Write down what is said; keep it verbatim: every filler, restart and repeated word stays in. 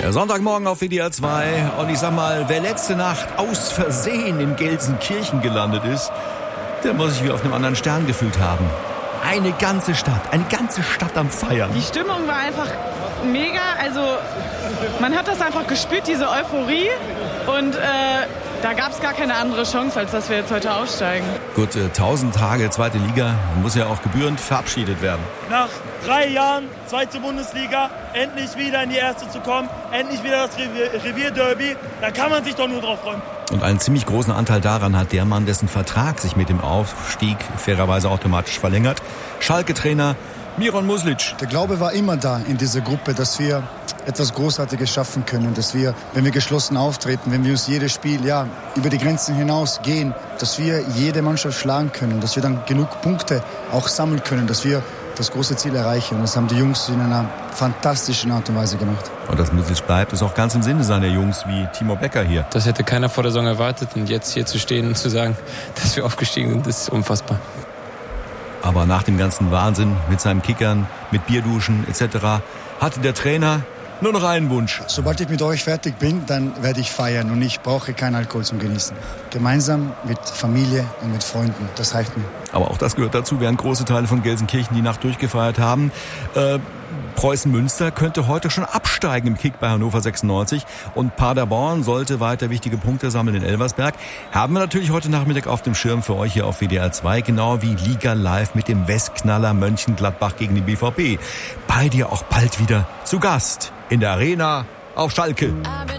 Der Sonntagmorgen auf W D R zwei. Und ich sag mal, wer letzte Nacht aus Versehen in Gelsenkirchen gelandet ist, der muss sich wie auf einem anderen Stern gefühlt haben. Eine ganze Stadt, eine ganze Stadt am Feiern. Die Stimmung war einfach mega. Also man hat das einfach gespürt, diese Euphorie. Und äh, da gab es gar keine andere Chance, als dass wir jetzt heute aussteigen. Gut, äh, tausend Tage zweite Liga muss ja auch gebührend verabschiedet werden. Nach drei Jahren zweite Bundesliga, endlich wieder in die erste zu kommen, endlich wieder das Revier- Revierderby, da kann man sich doch nur drauf freuen. Und einen ziemlich großen Anteil daran hat der Mann, dessen Vertrag sich mit dem Aufstieg fairerweise automatisch verlängert. Schalke-Trainer Miron Muslic. Der Glaube war immer da in dieser Gruppe, dass wir etwas Großartiges schaffen können, dass wir, wenn wir geschlossen auftreten, wenn wir uns jedes Spiel ja über die Grenzen hinaus gehen, dass wir jede Mannschaft schlagen können, dass wir dann genug Punkte auch sammeln können, dass wir das große Ziel erreichen. Und das haben die Jungs in einer fantastischen Art und Weise gemacht. Und dass Muslic bleibt, ist auch ganz im Sinne seiner Jungs wie Timo Becker hier. Das hätte keiner vor der Saison erwartet. Und jetzt hier zu stehen und zu sagen, dass wir aufgestiegen sind, ist unfassbar. Aber nach dem ganzen Wahnsinn mit seinen Kickern, mit Bierduschen et cetera hatte der Trainer nur noch einen Wunsch. Sobald ich mit euch fertig bin, dann werde ich feiern und ich brauche keinen Alkohol zum Genießen. Gemeinsam mit Familie und mit Freunden, das reicht mir. Aber auch das gehört dazu, während große Teile von Gelsenkirchen die Nacht durchgefeiert haben. Äh, Preußen-Münster könnte heute schon absteigen im Kick bei Hannover sechsundneunzig und Paderborn sollte weiter wichtige Punkte sammeln in Elversberg. Haben wir natürlich heute Nachmittag auf dem Schirm für euch hier auf W D R zwei, genau wie Liga Live mit dem Westknaller Mönchengladbach gegen den B V B. Bei dir auch bald wieder zu Gast in der Arena auf Schalke.